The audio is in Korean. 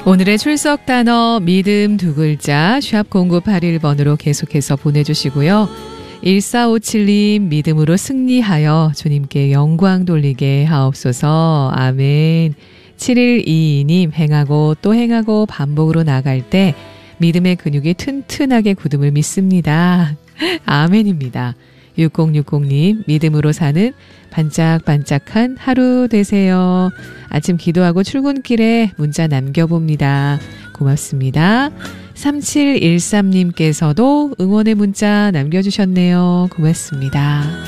오늘의 출석 단어 믿음 두 글자 샵 0981번으로 계속해서 보내주시고요. 1457님 믿음으로 승리하여 주님께 영광 돌리게 하옵소서. 아멘. 7122님 행하고 또 행하고 반복으로 나갈 때 믿음의 근육이 튼튼하게 굳음을 믿습니다. 아멘입니다. 6060님 믿음으로 사는 반짝반짝한 하루 되세요. 아침 기도하고 출근길에 문자 남겨봅니다. 고맙습니다. 3713님께서도 응원의 문자 남겨주셨네요. 고맙습니다.